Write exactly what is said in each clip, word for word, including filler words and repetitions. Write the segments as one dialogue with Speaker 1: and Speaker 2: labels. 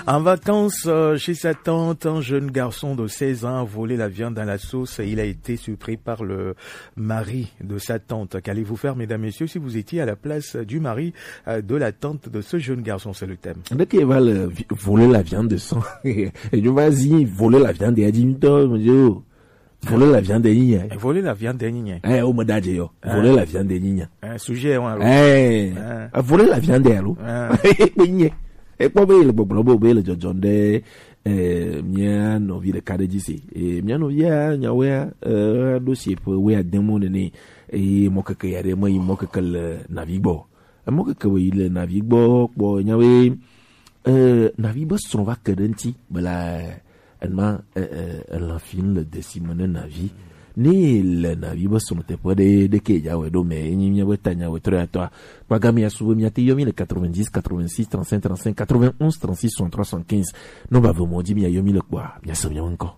Speaker 1: En vacances euh, chez sa tante, un jeune garçon de seize ans a volé la viande dans la sauce et il a été surpris par le mari de sa tante. Qu'allez-vous faire, mesdames, messieurs, si vous étiez à la place du mari euh, de la tante de ce jeune garçon? C'est le thème.
Speaker 2: Dès qu'il va le, voler la viande de son, et je vas-y, voler la viande et dit, mon Dieu, voler la viande des nignes.
Speaker 1: Voler la viande des nignes.
Speaker 2: Eh, au modade, yo. Voler la viande des nignes.
Speaker 1: Un sujet, ouais.
Speaker 2: Eh, voler la viande des loups. Et pour le bobo, le jojonde, eh, mia novi de kadejisi. Et mia novia, nyawe, euh, dossier pour we a démoné, et moka kayare, moi, moka kal navigo. Moka kawi le navigo, bo, nyawe, euh, navigo son va kadenti, bala, elle m'a, euh, l'enfin le décimone navi. Ni le navigo son te pode de que ya we do me, ni mia we tanya we tre à toi. Pagami a souvent miati yomi le quatre-vingt-dix, quatre-vingt-six, trente-cinq, trente-cinq, quatre-vingt-onze, trente-six, soixante-trois, soixante-quinze. Non, bah, vous m'ont dit, mia yomi le quoi? Mia so bien encore.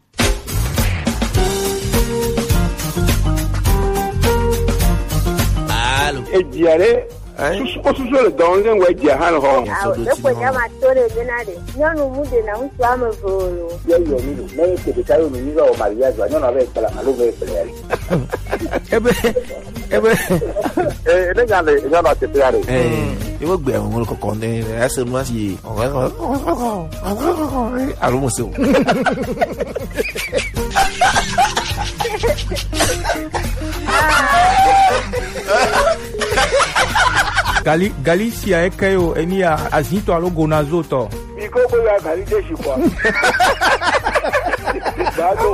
Speaker 3: Allô? Et diarrhée? Susu susu le donge we dia han ho.
Speaker 4: Ah, depo nyama tore denade. Nyono mude na untu ame volo.
Speaker 3: Yo yo mi, me ke de tayo mi ga o mariage, nyono ave kala malu ve pele.
Speaker 2: Ebe ebe
Speaker 3: Eh, le ga le nyono te pele.
Speaker 2: eh, yo gbe awon ko ko ne, ase nu asi. Alo mo se o.
Speaker 1: Gali, Galicia e kayo eni a azinto alo gonazoto.
Speaker 3: Iko ko ya gali de shi kwa. Ba do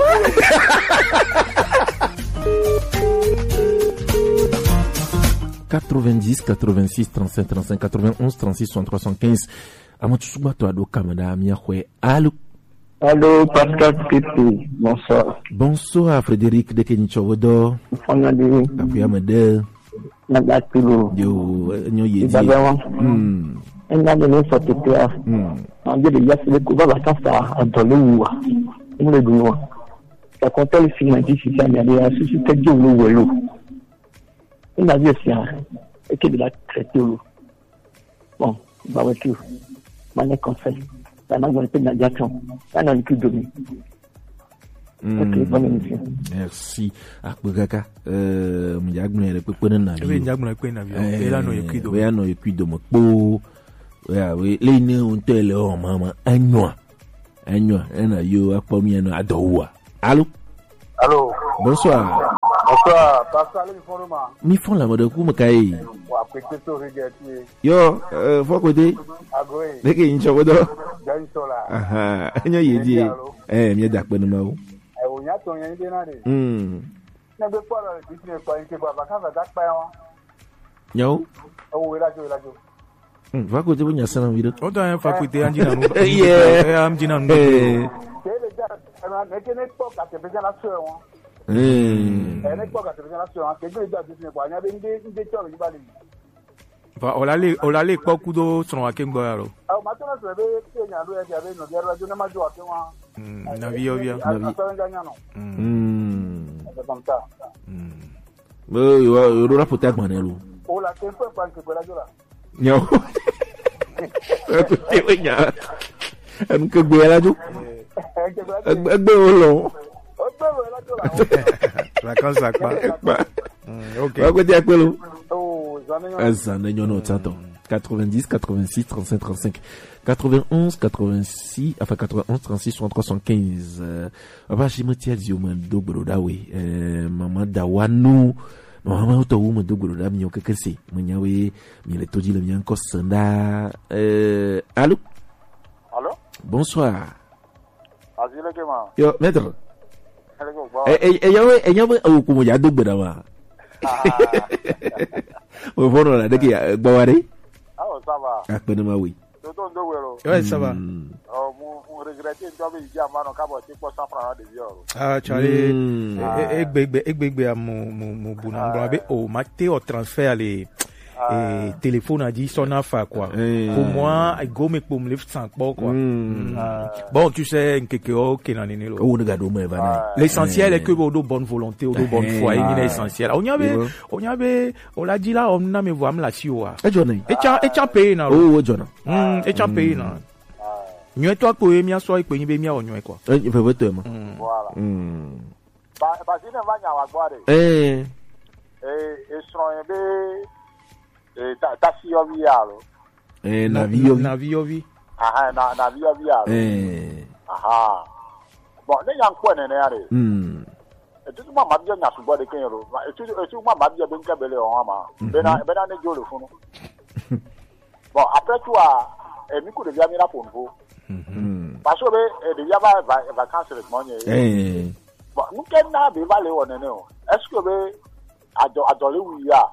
Speaker 2: quatre-vingt-dix, quatre-vingt-six, trente-cinq, trente-cinq, quatre-vingt-onze, trente-six, soixante-trois, soixante-quinze. Amatu suba to ado kamada mi akwe. Allô?
Speaker 5: Allô, Pascal Kété, bonsoir.
Speaker 2: Bonsoir, Frédéric de Kenichowodo.
Speaker 5: Fondade,
Speaker 2: Apuyamade.
Speaker 5: Nagatilo.
Speaker 2: Yo, nyo yedi.
Speaker 5: Ibagawa.
Speaker 2: Hmm.
Speaker 5: Ena de ne sotetea.
Speaker 2: Hmm.
Speaker 5: Ande de yasile kuba bakasa adoluwa. Ene duwa. Ça compte le film dit si ça n'allait à ce c'était du wolo. Il a vu ça et que de la traiter. Bon, bah ouais tout. Mané conseil. Ça n'a pas été d'action. Ça n'a plus donné.
Speaker 2: Merci. Akbugaka, euh, mjagmwe le pepone na
Speaker 1: Ebe njagmwe kwe na vyo. Ela no yekuido.
Speaker 2: We ano yekuido mokpo. We awe le ne untele o mama anwa. Anwa ena yo apomi eno adowa. Allô?
Speaker 3: Allô?
Speaker 2: Bonsoir.
Speaker 3: Bonsoir, Pascal mi forma.
Speaker 2: Mi fon la mode ku makai.
Speaker 3: Wa kwete to regeti.
Speaker 2: Yo, euh, fo kote.
Speaker 3: Agoe.
Speaker 2: Leke incho wodo.
Speaker 3: Jansola.
Speaker 2: Aha, enyo yedi. Eh, mi dakpe no mawo.
Speaker 3: E o nya to yen de na de.
Speaker 2: Hmm.
Speaker 3: Na be kwa la bi ne kwa nke kwa baka va dakpa wa.
Speaker 2: Nyo?
Speaker 3: O we la jo la jo.
Speaker 2: Hmm, va kote bunya sana wido.
Speaker 1: Oda en fakulte anjina nu.
Speaker 2: Yeah.
Speaker 1: Eh, amjina nu.
Speaker 2: Eh.
Speaker 3: Tele ja, na ne ke ne po ka te be na so won.
Speaker 2: Hmm.
Speaker 3: E ne po ka te be na so won, ke gbe ja bi ne kwa nya be nde nde to bi ba le.
Speaker 1: Va olale olale pokudo sono akengbo yaro.
Speaker 3: Ah, ma to na so be ke nya lo e ja be no dia ra jo na ma jo ake wa.
Speaker 1: Mm, na vio via.
Speaker 3: Na vi.
Speaker 2: Hmm.
Speaker 3: C'est comme ça.
Speaker 2: Hmm. Yo yo yo rapporter agbanelo.
Speaker 3: O la ke fo pa nke pe la jo la.
Speaker 2: Nyo. Ko te wenya. Am ke gbe la jo. Egbe o lo.
Speaker 3: O gbe la jo la.
Speaker 1: La kansa kwa. OK.
Speaker 2: Va ko te akpelo.
Speaker 3: Oh, zanenyo.
Speaker 2: Azanenyo no tato. quatre-vingt-dix, quatre-vingt-six, trente-cinq, trente-cinq, quatre-vingt-onze, quatre-vingt-six, enfin quatre-vingt-onze, trente-six, soixante-trois, soixante-quinze. Papa, je me tiens du monde dobro da we. Maman da wanu. Maman auto ou me dobro da mi okeke se. Manyawe mi le toji le mi encore sanda. Euh, allô?
Speaker 3: Allô?
Speaker 2: Bonsoir.
Speaker 3: Azile kema.
Speaker 2: Yo, maître. Eh eh eh yawe eh yawe o kumo ya dobro da wa. O vono la de ki gbaware.
Speaker 3: Ah, ça va.
Speaker 2: Akpenema we.
Speaker 3: Toto ndo wero.
Speaker 1: Ouais, ça va.
Speaker 3: Oh, mon regretter ndo be ija ma no ka bo ti po cent francs de viol.
Speaker 1: Ah, Charlie. Egbegbe egbegbe mo mo mo buna ngwa be o ma te o transfert les et téléphone a dit son affaire quoi. Pour moi, go me pour me lift sans quoi. Bon, tu sais quelque OK nan ni lo. L'essentiel est que vous de bonne volonté ou de bonne foi, il est essentiel. On y avait on y avait on l'a dit là on n'a me voir me la si wa.
Speaker 2: E jona.
Speaker 1: E cha e cha pay na.
Speaker 2: Oh, jona.
Speaker 1: Mm, e cha pay na. Nyoi toi pour mia so ipe nyi be mia onyo quoi.
Speaker 2: Eh, il faut voter moi.
Speaker 6: Voilà.
Speaker 2: Hmm.
Speaker 6: Ba ba sine va nya wa gbore.
Speaker 2: Eh.
Speaker 6: Eh esron be eh ta ta si yo vi alo.
Speaker 2: Eh na vi yo.
Speaker 1: Na vi yo vi.
Speaker 6: Aha na na vi yo vi alo.
Speaker 2: Eh.
Speaker 6: Aha. Bon, ne yang ko ne ne are.
Speaker 2: Hmm.
Speaker 6: Etu ma ma bia nya so gbore ken ro. Etu etu ma ma bia be nka bele o ma. Be na be na ne jolo funu. Bon, après toi, eh mi ko de bia mi la ponfo.
Speaker 2: Hmm.
Speaker 6: Parce que eh de bia va vacances le monye.
Speaker 2: Eh.
Speaker 6: Bon, nous ken na be va le won ne o. Est-ce que be ajo ajo le wi ya?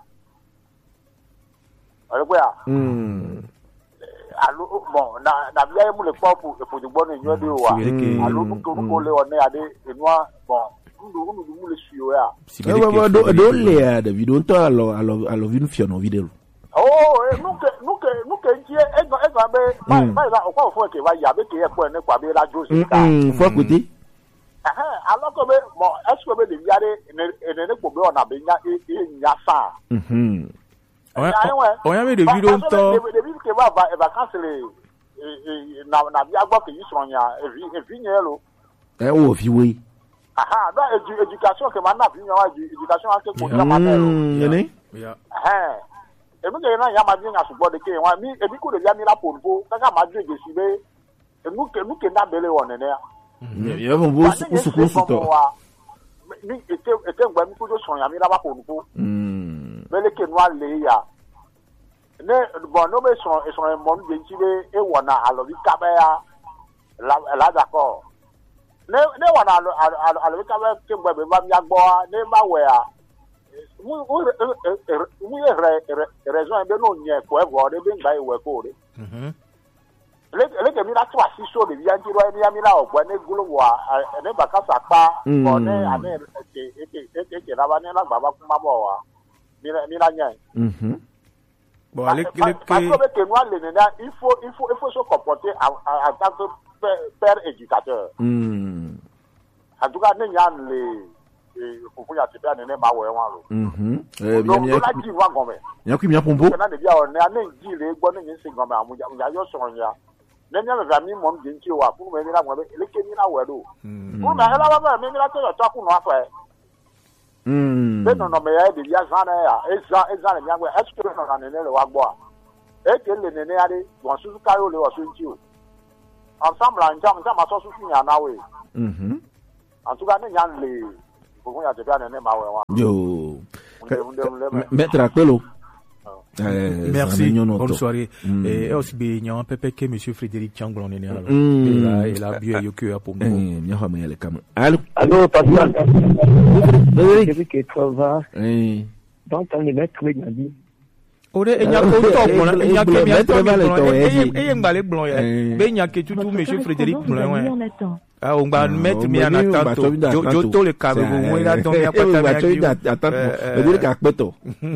Speaker 6: Ale ko ya.
Speaker 2: Hmm.
Speaker 6: Alo bon na na bia mu le popu e po jugbo ne nyo de wa. Alo nu ko ko le won ne ade enua bon. Ndu ndu mu le suyo ya.
Speaker 2: Eh ouais do do le de vidéo to alo alo alo vinu fio no vidéo.
Speaker 6: Oh, nous que nous que nous que Dieu est dans est dans be pas pas là quoi faut que va y a be que pour ne quoi be la Jose.
Speaker 2: Hmm, faut côté.
Speaker 6: Ah alors que bon, est-ce que be de yare ne ne ko be ona be nya e nya fa.
Speaker 2: Mhm.
Speaker 1: On y a mis des vidéos to.
Speaker 6: De vidéo que va vacances les na na bia gbo que yisron ya e vi e vi nyelo.
Speaker 2: Eh o fi we.
Speaker 6: Ah ba éducation que man na vi nya éducation que ko na ma
Speaker 2: Hmm, yene?
Speaker 1: Yeah.
Speaker 6: Ah. Emi ke na ya ma bi nya sugbode ke wa mi ebi ko de ya mi la ponfo ka ma ju ejesi be enu ke nu ke na bele won ne ya
Speaker 2: Ya bon bo su su su to.
Speaker 6: mi ete ete ngba mi ko jo son ya mi la ba ponfo
Speaker 2: Hmm.
Speaker 6: bele ke no ale ya ne bon no be son e son mo mi nti be e wona alo bi ka ba ya la la d'accord ne ne wona alo alo bi ka ba ke ngba be ba mi agbo ne ba we ya mu mu raison be no nye ko e go de be ngba iwe ko re
Speaker 1: Mhm.
Speaker 6: le le ke mi la twa si so de bi anji ro mi mi la ogbo ne gulo wa ne ba ka sapa o ne ane ke ke ke ke la ba ne la gba ba kuma bo wa mi mi la nya
Speaker 2: Mhm.
Speaker 1: Bon, allez,
Speaker 6: parce que ke no le ne il faut il faut il faut se comporter en tant que père éducateur.
Speaker 2: Hmm.
Speaker 6: En tout cas ne nya le fufu ya tibia ne ma we wan lo.
Speaker 2: Mhm. Eh bien bien.
Speaker 6: La ji wa gome.
Speaker 2: Ya ku mi apombo.
Speaker 6: Na de bia o ne ane ji le gbo ne yin sin gome amu ya yo so ya. Ne nya me mi mom je nti wa fu me mi la gome le ke mi na we do. Fu me la ba me mi la te to ku no afa.
Speaker 2: Hmm.
Speaker 6: Be no no me ya de bia zana ya. Eza eza ne nya we extra no na ne le wa gbo a. E ke le ne ne ade won su ka yo le wa so nti o. Ensemble en jam jam so su nya na we.
Speaker 2: Mhm.
Speaker 6: En tout cas ne nya le fufu ya tibia ne ma we wan.
Speaker 2: Yo. Maître Akpelo. Eh,
Speaker 1: Merci,
Speaker 2: Zamignon Otto.
Speaker 1: bonne soirée.
Speaker 2: Mm.
Speaker 1: Et aussi, il y a un pépé que monsieur Frédéric Changlon est là.
Speaker 2: Mm.
Speaker 1: Et là, il a bu et que pour
Speaker 2: Eh,
Speaker 1: nous.
Speaker 2: mi ha ma yele kam. Allô.
Speaker 5: Allô, Pascal.
Speaker 2: Frédéric.
Speaker 5: J'ai que toi va.
Speaker 2: Eh.
Speaker 5: Donc, on est maître, il m'a dit.
Speaker 1: Ode enya ko to blon enya ke mi to blon e e ngale blon
Speaker 2: Eh.
Speaker 1: e be nya ke tutu monsieur Frédéric blon ouais.
Speaker 7: en attend.
Speaker 1: Ah on va mettre mi en
Speaker 2: Mbeni,
Speaker 1: attente.
Speaker 2: Mbatobi
Speaker 1: Jo jo to le cabe go mo ila don ya
Speaker 2: Eh,
Speaker 1: pata
Speaker 2: Mbatobi
Speaker 1: mi.
Speaker 2: d'attente. Frédéric Akpeto.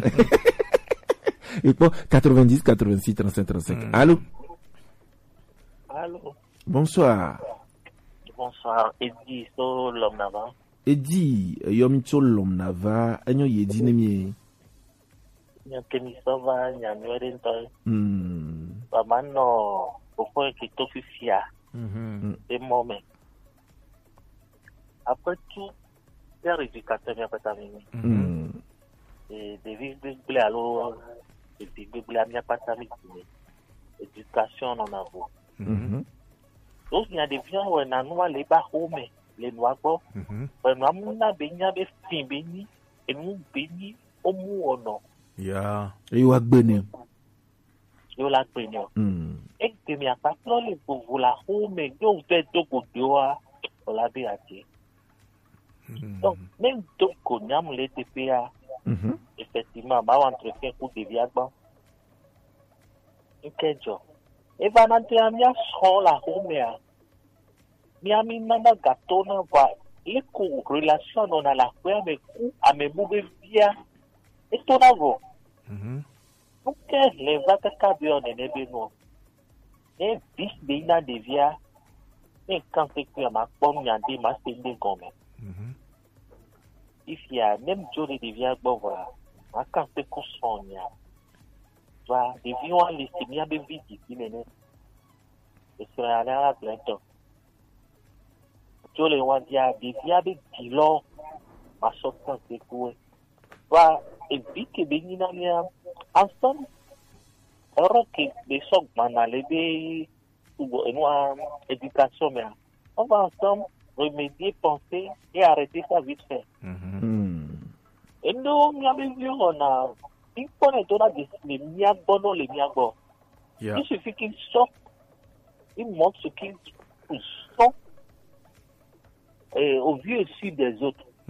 Speaker 2: Et pour quatre-vingt-dix, quatre-vingt-six, trente-cinq, trente-cinq. Allô.
Speaker 8: Allô.
Speaker 2: Bonsoir.
Speaker 8: Bonsoir. Eddie so l'homme nava.
Speaker 2: Edi, yom cholom nava, enyo yedi nemi.
Speaker 8: Nyakemi sova nyamwere ntoy.
Speaker 2: Hmm.
Speaker 8: Bamano pokoi kito fifia.
Speaker 1: Mhm.
Speaker 8: Des moments. Après tout, père éducateur vient pas terminer.
Speaker 2: Hmm.
Speaker 8: Et des vives blé alors, des vives blé à mia pas terminer. Éducation on en a beau.
Speaker 2: Mhm.
Speaker 8: Donc il y a des viens où on a noa les bas home, les noix bon.
Speaker 1: Mhm.
Speaker 8: Ben nous avons na benya be fin beni, et nous beni au mou ou non.
Speaker 1: Ya.
Speaker 2: E yo agbene.
Speaker 8: Yo la penyo.
Speaker 2: Hmm.
Speaker 8: Et que mi a pas trop les pour vous la home, yo fait do ko doa, on la be ati. Donc même do ko nyam le T P A,
Speaker 2: Mhm.
Speaker 8: effectivement, ba entretien pour des viagba. Nkejo. E va nante a mia so la home a. Mi a mi nana gato na va. E ko relation on a la kwa me ku a me mube via. E to na go.
Speaker 1: Mhm.
Speaker 8: Porque le va ka kabio ne ne be no. E bis be na de via. E kan se ku ma pom nya de ma se de gome.
Speaker 1: Mhm.
Speaker 8: If ya même jori de via gbo va. Ma kan se ku sonya. Va de vi wan le se mi a be vidi ki ne ne. et sur la dernière bientôt. Tu les vois dire, des diables kilo, ma sortie c'est quoi. Va, et puis que bénina bien, ensemble, alors que des socs manalébé, ou une éducation, mais on va ensemble remédier, penser et arrêter ça vite fait. Et nous, on a vu, on a, il faut les les miens bons, les miens bons. Il suffit qu'ils sortent, ils montrent ce qu'ils sont, et au vu aussi des autres.